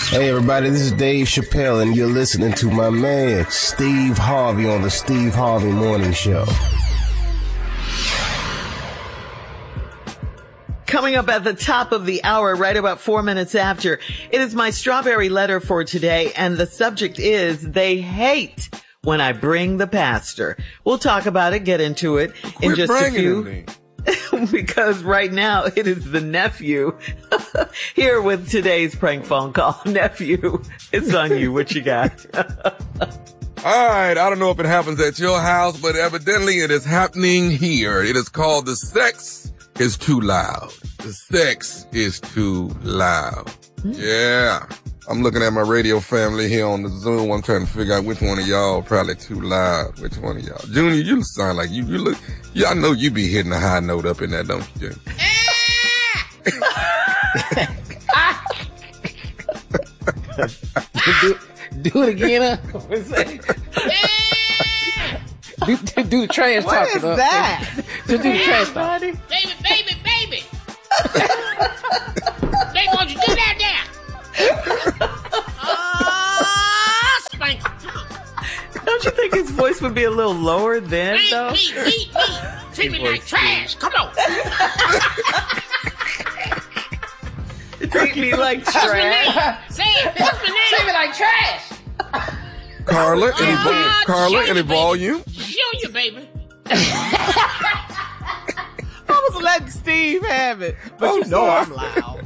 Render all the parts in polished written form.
Hey everybody, this is Dave Chappelle and you're listening to my man Steve Harvey on the Steve Harvey Morning Show. Coming up at the top of the hour, right about 4 minutes after, it is my strawberry letter for today, and the subject is, they hate when I bring the pastor. We'll talk about it, get into it in just a few. Because right now it is the nephew here with today's prank phone call. Nephew, it's on you. What you got? All right, I don't know if it happens at your house, but evidently it is happening here. It is called the sex is too loud. The sex is too loud. Yeah. I'm looking at my radio family here on the Zoom. I'm trying to figure out which one of y'all probably too loud. Which one of y'all? Junior, you sound like you look, yeah, I know you be hitting a high note up in there, don't you, Junior? do it again, do the trash what talking. What is that? Just do the trash talking. Baby. Baby, won't you do that now? Spank. Don't you think his voice would be a little lower then, though? Me. Treat me like trash. Come on. Treat me like trash. Say it. What's my name? Treat me like trash. Carla, any volume? Junior, baby. I was letting Steve have it, but you know I'm loud.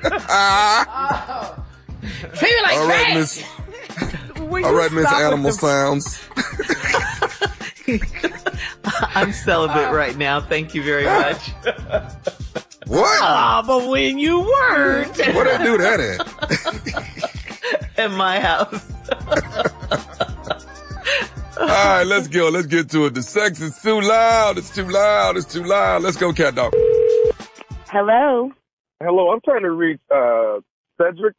Treat me like all right, trash. All right, Miss Animal Sounds. I'm celibate right now. Thank you very much. What? But when you weren't. Where'd I do that at? At my house. All right, let's go. Let's get to it. The sex is too loud. It's too loud. Let's go, cat dog. Hello. Hello, I'm trying to reach Cedric.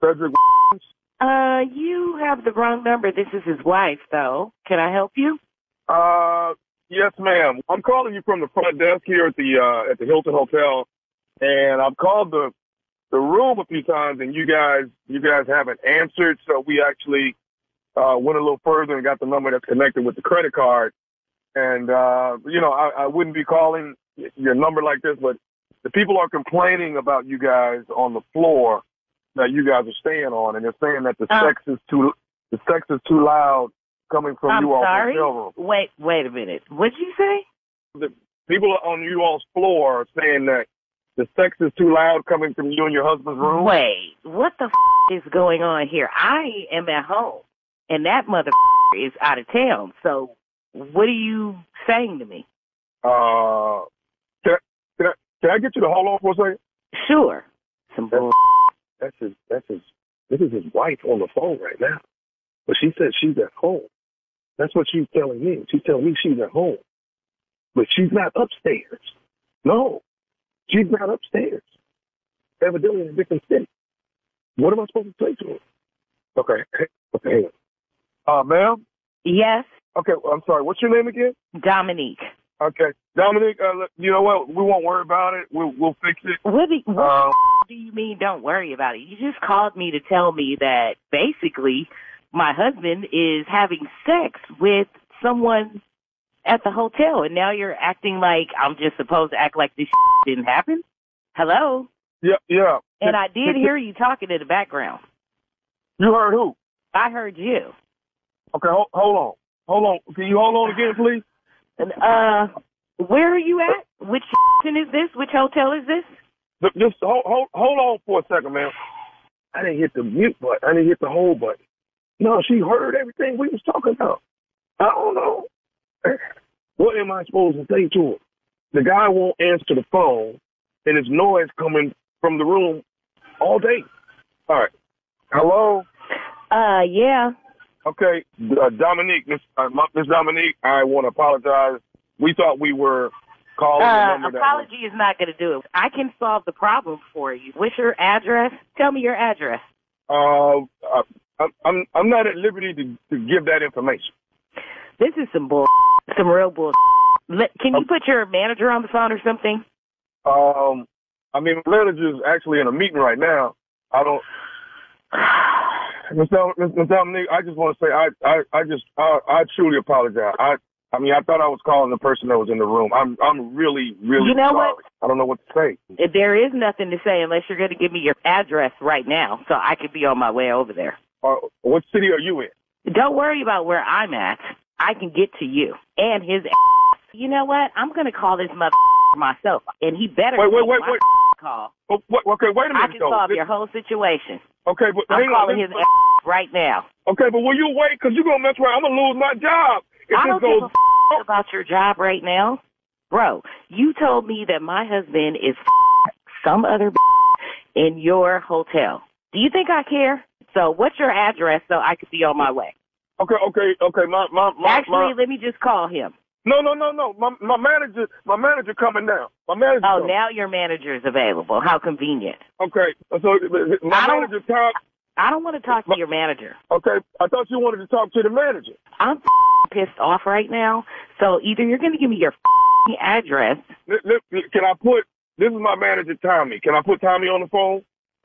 You have the wrong number. This is his wife, though. Can I help you? Yes, ma'am. I'm calling you from the front desk here at the Hilton Hotel, and I've called the room a few times, and you guys haven't answered. So we actually went a little further and got the number that's connected with the credit card. And I wouldn't be calling your number like this, but the people are complaining about you guys on the floor that you guys are staying on, and they're saying that the sex is too loud coming from you all's hotel room. Wait a minute. What'd you say? The people on you all's floor are saying that the sex is too loud coming from you and your husband's room. Wait, what the is going on here? I am at home, and that mother is out of town. So, what are you saying to me? Can I get you to hold on for a second? Sure. Some bull. This is his wife on the phone right now. But she said she's at home. That's what she's telling me. She's telling me she's at home. But she's not upstairs. No. She's not upstairs. Evidently in a different city. What am I supposed to say to her? Okay, hang on. Ma'am? Yes? Okay, I'm sorry. What's your name again? Dominique. Okay. Dominique, you know what? We won't worry about it. We'll fix it. What do you mean don't worry about it? You just called me to tell me that basically my husband is having sex with someone at the hotel, and now you're acting like I'm just supposed to act like this didn't happen? Hello? Yeah. And I did hear you talking in the background. You heard who? I heard you. Okay, hold on. Can you hold on again, please? Where are you at? Which is this? Which hotel is this? Just hold on for a second, man. I didn't hit the mute button. I didn't hit the hold button. No, she heard everything we was talking about. I don't know. What am I supposed to say to her? The guy won't answer the phone, and there's noise coming from the room all day. All right. Hello? Yeah. Okay, Dominique, Miss Dominique, I want to apologize. We thought we were calling the number. Apology is not going to do it. I can solve the problem for you. What's your address? Tell me your address. I'm not at liberty to give that information. This is some real bull. Can you put your manager on the phone or something? My manager's actually in a meeting right now. I don't. Mr. Dominique, I just want to say I truly apologize. I mean, I thought I was calling the person that was in the room. I'm really You know sorry. what? I don't know what to say. There is nothing to say unless you're going to give me your address right now so I could be on my way over there. What city are you in? Don't worry about where I'm at. I can get to you and his ass. You know what? I'm going to call this mother myself, and he better Wait. call. Okay, wait a minute. I can solve your whole situation. Okay, but I'm hang calling on. his ass right now. Okay, but will you wait? Because you're going to mess around. I'm going to lose my job. I don't give a about your job right now. Bro, you told me that my husband is some other in your hotel. Do you think I care? So what's your address so I could be on my way? Okay. Actually, let me just call him. No. My manager coming down. My manager. Oh, now your manager is available. How convenient. Okay. So my manager Tom. I don't want to talk to your manager. Okay. I thought you wanted to talk to the manager. I'm pissed off right now. So either you're going to give me your address. Can I put, this is my manager, Tommy. Can I put Tommy on the phone?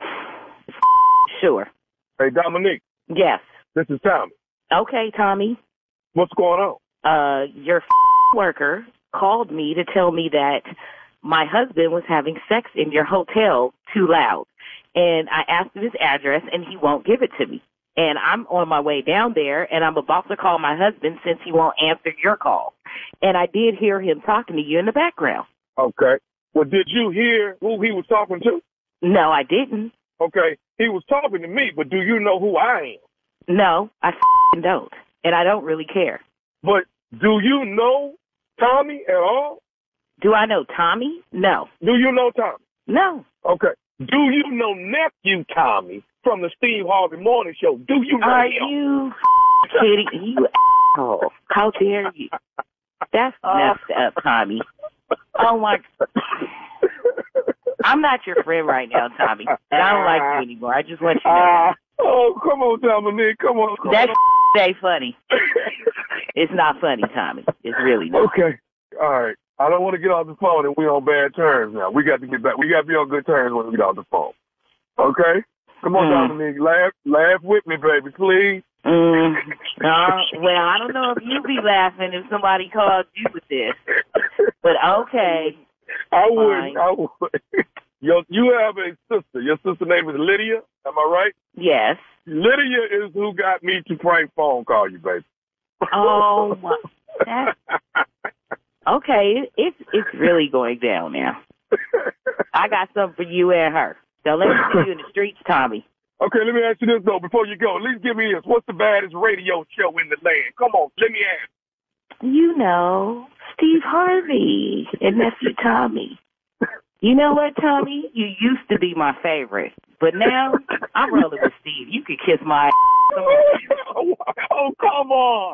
Sure. Hey, Dominique. Yes. This is Tommy. Okay, Tommy. What's going on? Your worker called me to tell me that my husband was having sex in your hotel too loud. And I asked him his address, and he won't give it to me. And I'm on my way down there, and I'm about to call my husband since he won't answer your call. And I did hear him talking to you in the background. Okay. Well, did you hear who he was talking to? No, I didn't. Okay. He was talking to me, but do you know who I am? No, I don't. And I don't really care. But do you know Tommy at all? Do I know Tommy? No. Do you know Tommy? No. Okay. Do you know nephew Tommy from the Steve Harvey Morning Show? Do you know Are him? you kidding? You asshole. How dare you? That's messed up, Tommy. Oh, my. I'm not your friend right now, Tommy. And I don't like you anymore. I just want you to know. Oh, come on, Dominique. Come on. That ain't funny. It's not funny, Tommy. It's really not. Okay. All right. I don't want to get off the phone and we're on bad terms now. We got to get back. We got to be on good terms when we get off the phone. Okay? Come on, Dominique. Laugh with me, baby, please. Well, I don't know if you'll be laughing if somebody calls you with this. But okay. I would. You have a sister. Your sister's name is Lydia. Am I right? Yes. Lydia is who got me to prank phone call you, baby. Oh, my. Okay, it's really going down now. I got something for you and her. So let me see you in the streets, Tommy. Okay, let me ask you this, though, before you go. At least give me this. What's the baddest radio show in the land? Come on, let me ask. You know, Steve Harvey and nephew Tommy. You know what, Tommy? You used to be my favorite. But now, I'm rolling with Steve. You could kiss my ass. Oh, come on.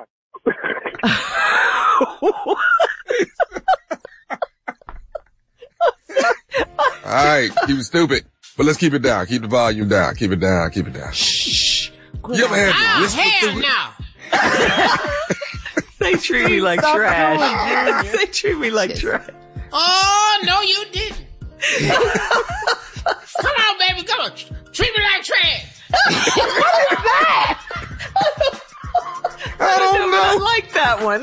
All right, keep it stupid. But let's keep it down. Keep the volume down. Keep it down. Keep it down. Shh. You ever had to whisper hell no. They treat me like trash. They treat me like trash. Oh, no, you didn't. Come on, baby. Come on. Treat me like trash. What is that? I don't know. I like that one.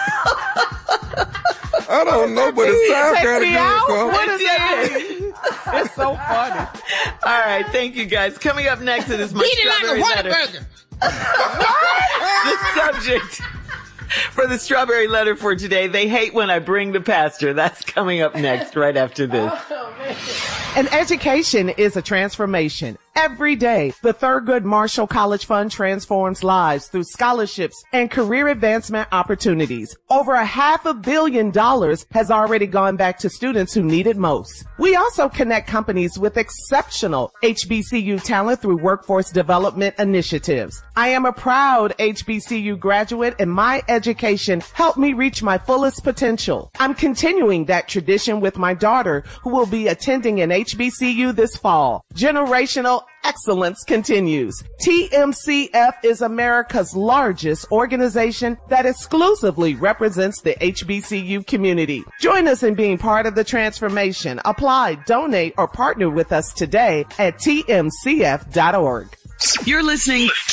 I don't know, but it sounds kind of good, Carl. What is that? It's so funny. All right, thank you guys. Coming up next, it is my Eat it like a strawberry letter. Whataburger. The subject for the strawberry letter for today: they hate when I bring the pastor. That's coming up next, right after this. An education is a transformation. Every day, the Thurgood Marshall College Fund transforms lives through scholarships and career advancement opportunities. Over $500 million has already gone back to students who need it most. We also connect companies with exceptional HBCU talent through workforce development initiatives. I am a proud HBCU graduate, and my education helped me reach my fullest potential. I'm continuing that tradition with my daughter, who will be attending an HBCU this fall. Generational excellence continues. TMCF is America's largest organization that exclusively represents the HBCU community. Join us in being part of the transformation. Apply, donate, or partner with us today at tmcf.org. You're listening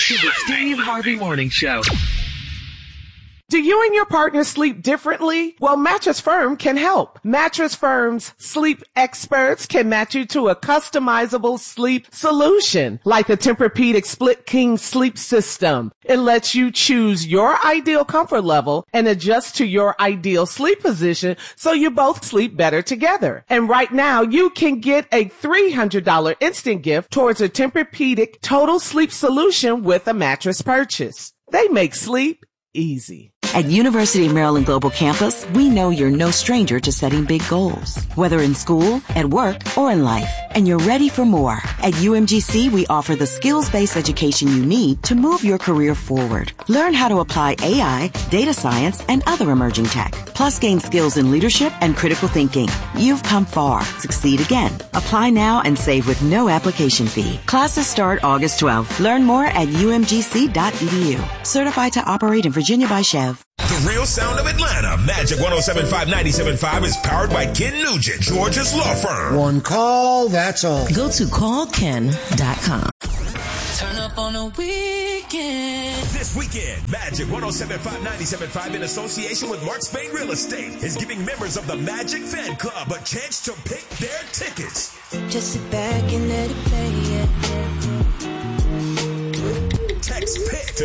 to the Steve Harvey Morning Show. Do you and your partner sleep differently? Well, Mattress Firm can help. Mattress Firm's sleep experts can match you to a customizable sleep solution, like the Tempur-Pedic Split King Sleep System. It lets you choose your ideal comfort level and adjust to your ideal sleep position so you both sleep better together. And right now, you can get a $300 instant gift towards a Tempur-Pedic Total Sleep Solution with a mattress purchase. They make sleep easy. At University of Maryland Global Campus, we know you're no stranger to setting big goals, whether in school, at work, or in life. And you're ready for more. At UMGC, we offer the skills-based education you need to move your career forward. Learn how to apply AI, data science, and other emerging tech. Plus, gain skills in leadership and critical thinking. You've come far. Succeed again. Apply now and save with no application fee. Classes start August 12th. Learn more at umgc.edu. Certified to operate in Virginia by Chev. The real sound of Atlanta. Magic 107.5 97.5 is powered by Ken Nugent, Georgia's law firm. One call, that's all. Go to callken.com. Turn up on a weekend. This weekend, Magic 107.5 97.5 in association with Mark Spain Real Estate is giving members of the Magic Fan Club a chance to pick their tickets. Just sit back and let it play. Text PICK to